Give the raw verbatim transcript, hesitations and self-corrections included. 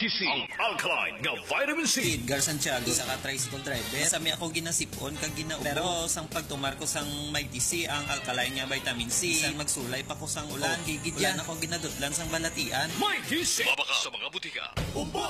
Mighty C, ang alkaline nga vitamin C. Edgar Santiago sa ka-tricycle driver. Sa mi ako ginasipon kag ginaubo. Pero sang pagtumar ko sang Mighty C ang alkaline nga vitamin C. Sang magsulay pa ko sang ulan. Oh, gigid yan ako ginadutlan sang balatian. Mighty C. Mabaka sa mga butika. Umba!